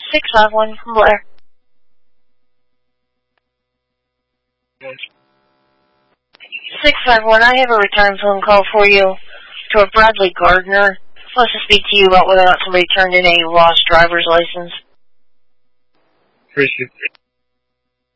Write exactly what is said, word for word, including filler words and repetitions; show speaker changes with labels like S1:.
S1: six five one from Blair. six five one, I have a return phone call for you to a Bradley Gardner. Supposed to speak to you about whether or not somebody turned in a lost driver's license.
S2: Appreciate it.